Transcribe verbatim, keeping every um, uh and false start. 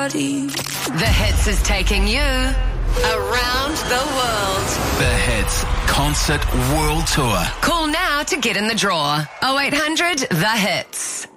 body. The Hits is taking you around the world. The Hits Concert World Tour. Call now to get in the draw. oh eight hundred The Hits.